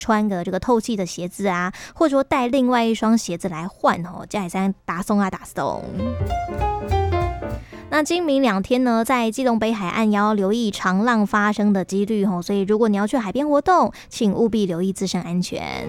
穿个这个透气的鞋子啊，或者说带另外一双鞋子来换哦，加上打松啊打松。那今明2天呢，在基隆北海岸要留意长浪发生的几率哦，所以如果你要去海边活动，请务必留意自身安全。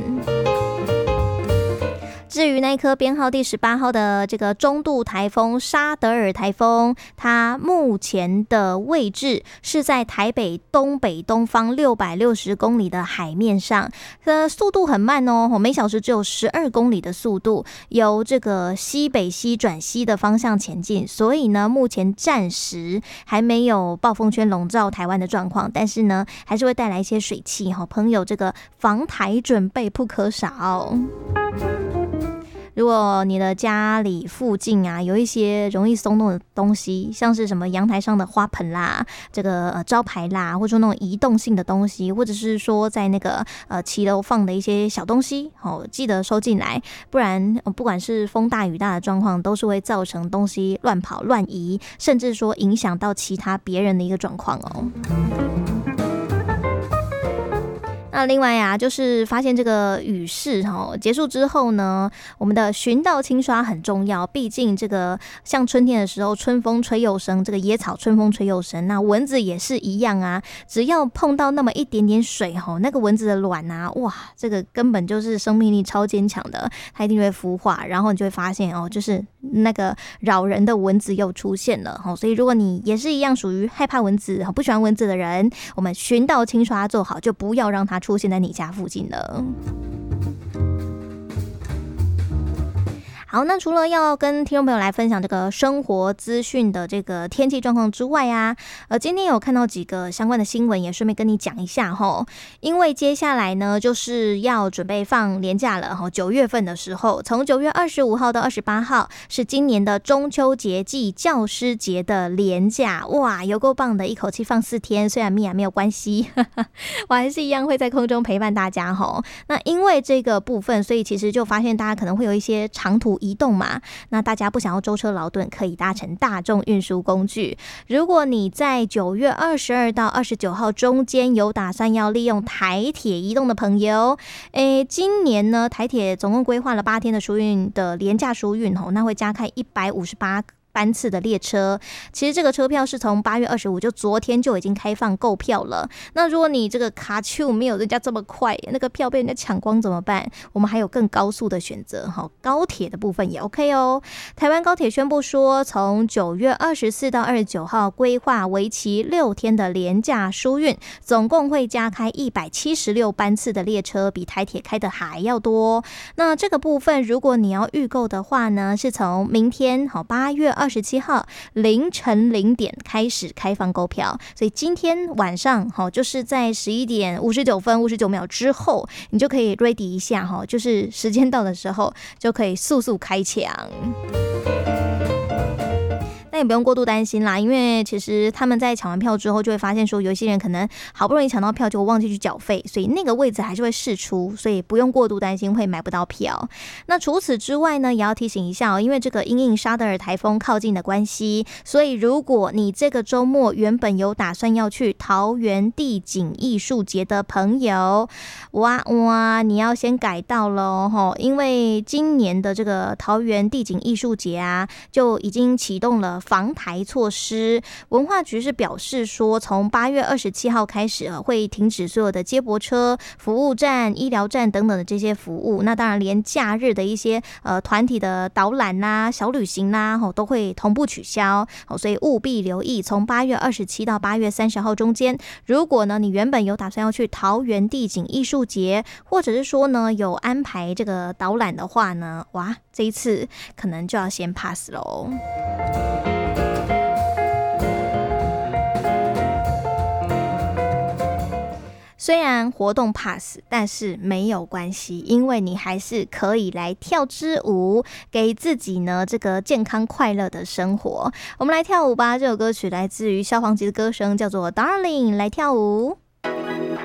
至于那一颗编号第18号的这个中度台风沙德尔台风，它目前的位置是在台北东北东方660公里的海面上，速度很慢哦，每小时只有12公里的速度，由这个西北西转西的方向前进，所以呢，目前暂时还没有暴风圈笼罩台湾的状况，但是呢，还是会带来一些水汽，朋友这个防台准备不可少。如果你的家里附近啊有一些容易松动的东西，像是什么阳台上的花盆啦，这个招牌啦，或者说那种移动性的东西，或者是说在那个骑楼放的一些小东西，记得收进来，不然不管是风大雨大的状况，都是会造成东西乱跑乱移，甚至说影响到其他别人的一个状况哦。那另外啊，就是发现这个雨势结束之后呢，我们的巡倒清刷很重要，毕竟这个像春天的时候，春风吹又生，这个野草春风吹又生，那蚊子也是一样啊，只要碰到那么一点点水那个蚊子的卵啊，哇，这个根本就是生命力超坚强的，它一定会孵化，然后你就会发现就是那个扰人的蚊子又出现了所以如果你也是一样属于害怕蚊子、不喜欢蚊子的人，我们巡倒清刷做好，就不要让它出现在你家附近了。好，那除了要跟听众朋友来分享这个生活资讯的这个天气状况之外啊，今天有看到几个相关的新闻，也顺便跟你讲一下因为接下来呢就是要准备放连假了9月份的时候，从9月25号到28号是今年的中秋节暨教师节的连假，哇，有够棒的，一口气放4天，虽然米娅没有关系我还是一样会在空中陪伴大家那因为这个部分，所以其实就发现大家可能会有一些长途移动嘛，那大家不想要舟车劳顿，可以搭乘大众运输工具。如果你在9月22到29号中间有打算要利用台铁移动的朋友，今年呢台铁总共规划了8天的疏运的廉价疏运那会加开158班次的列车，其实这个车票是从8月25就昨天就已经开放购票了。那如果你这个卡丘没有人家这么快，那个票被人家抢光怎么办？我们还有更高速的选择高铁的部分也 OK 哦。台湾高铁宣布说，从9月24到29号规划为期6天的廉价疏运，总共会加开176班次的列车，比台铁开的还要多。那这个部分如果你要预购的话呢，是从明天8月27号凌晨0点开始开放购票，所以今天晚上就是在11点59分59秒之后，你就可以 ready 一下就是时间到的时候就可以速速开抢。但也不用过度担心啦，因为其实他们在抢完票之后就会发现说，有一些人可能好不容易抢到票就忘记去缴费，所以那个位置还是会释出，所以不用过度担心会买不到票。那除此之外呢，也要提醒一下因为这个因应沙德尔台风靠近的关系，所以如果你这个周末原本有打算要去桃园地景艺术节的朋友，哇，你要先改道了因为今年的这个桃园地景艺术节啊，就已经启动了防台措施。文化局是表示说，从8月27号开始会停止所有的接驳车、服务站、医疗站等等的这些服务。那当然连假日的一些团体的导览啦、小旅行啦都会同步取消所以务必留意，从8月27到8月30号中间，如果呢你原本有打算要去桃园地景艺术节，或者是说呢有安排这个导览的话呢，哇，这一次可能就要先 pass 咯。虽然活动 pass， 但是没有关系，因为你还是可以来跳支舞，给自己呢这个健康快乐的生活。我们来跳舞吧，这首歌曲来自于消防局的歌声，叫做 Darling， 来跳舞。